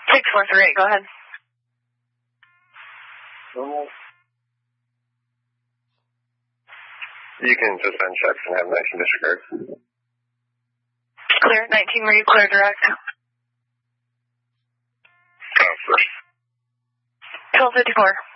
643, go ahead. You can suspend checks and have 19 disregard. Clear. 19, were you clear direct? First. 1254.